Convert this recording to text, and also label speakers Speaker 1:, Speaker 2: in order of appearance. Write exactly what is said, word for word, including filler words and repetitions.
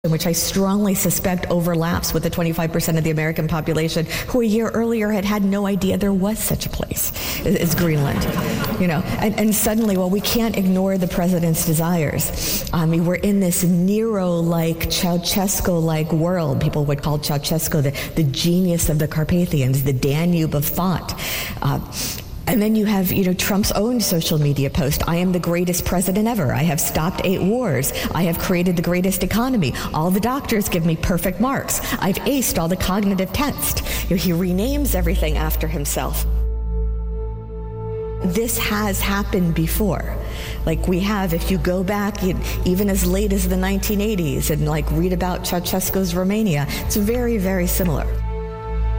Speaker 1: which I strongly suspect overlaps with the twenty-five percent of the American population who a year earlier had had no idea there was such a place as Greenland. You know, and, and suddenly, well, we can't ignore the president's desires. I mean, we're in this Nero-like, Ceausescu-like world. People would call Ceausescu the, the genius of the Carpathians, the Danube of thought. Uh, And then you have, you know, Trump's own social media post. I am the greatest president ever. I have stopped eight wars. I have created the greatest economy. All the doctors give me perfect marks. I've aced all the cognitive tests. You know, he renames everything after himself. This has happened before. Like we have, if you go back even as late as the nineteen eighties and like read about Ceausescu's Romania, it's very, very similar.